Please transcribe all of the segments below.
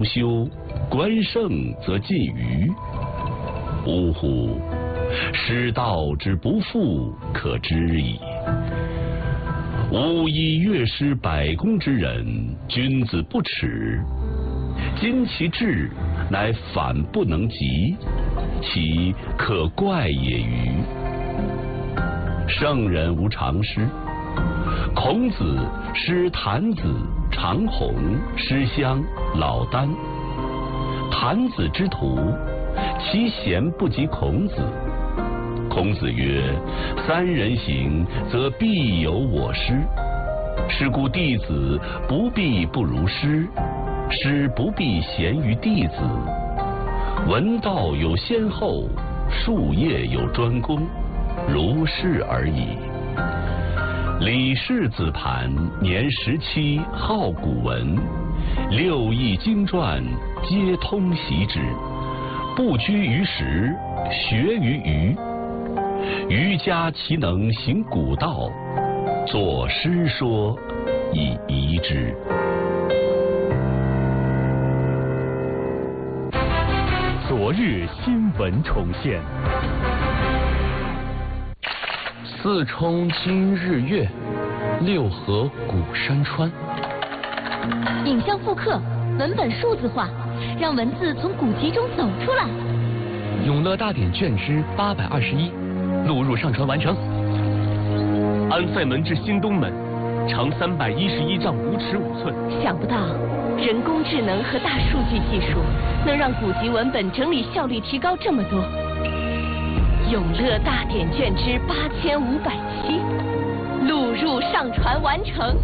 修，观胜则近愚。呜呼！师道之不复可知矣。吾以乐师百工之人，君子不耻。今其志，乃反不能及，其可怪也歟。圣人无常师。孔子师谭子、长虹，师襄、老聃。谭子之徒，其贤不及孔子。孔子曰：三人行，则必有我师。是故弟子不必不如师，师不必贤于弟子。闻道有先后，术业有专攻，如是而已。李氏子盘年17，好古文，6艺经传皆通习之，不拘于时，学于余。余家其能行古道，作诗说以遗之。 昨日新闻重现。 四冲今日月，六合古山川。 影像复刻，文本数字化，让文字从古籍中走出来。 永乐大典卷之821，录入上传完成。 安塞门至新东门，长311丈5尺5寸。 想不到，人工智能和大数据技术能让古籍文本整理效率提高这么多。永乐大典卷之8507，录入上传完成。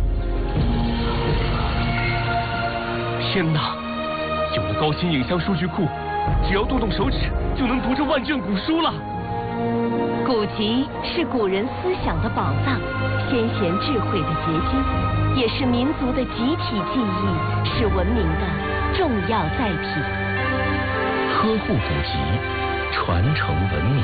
天哪！有了高清影像数据库，只要动动手指就能读这万卷古书了。 古籍是古人思想的宝藏，先贤智慧的结晶，也是民族的集体记忆，是文明的重要载体。 呵护古籍，传承文明。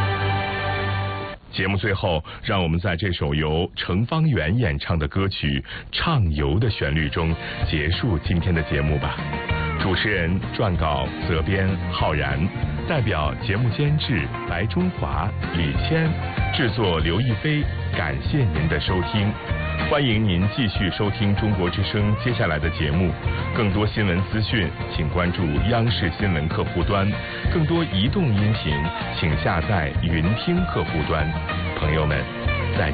节目最后，让我们在这首由程方圆演唱的歌曲《畅游》的旋律中结束今天的节目吧。主持人、撰稿、责编浩然，代表节目监制白中华、李谦，制作刘亦菲。感谢您的收听，欢迎您继续收听中国之声接下来的节目。更多新闻资讯，请关注央视新闻客户端；更多移动音频，请下载云听客户端。朋友们，